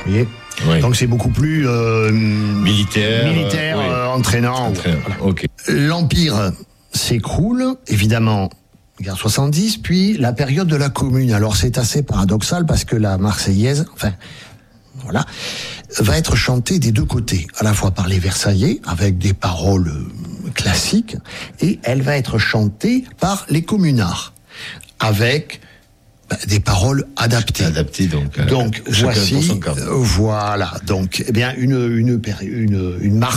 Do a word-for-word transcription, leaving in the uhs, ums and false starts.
Vous voyez ? Oui. Donc c'est beaucoup plus euh, militaire, militaire euh, oui. euh, entraînant. Entraînant, Voilà. ok. L'Empire s'écroule, évidemment, guerre soixante-dix, puis la période de la Commune. Alors c'est assez paradoxal parce que la Marseillaise, enfin, voilà, va être chantée des deux côtés, à la fois par les Versaillais, avec des paroles classiques, et elle va être chantée par les communards, avec bah, des paroles adaptées. Adaptées, donc. Donc chacun voici, pour son camp. euh, voilà, donc, eh bien, une, une, une, une, une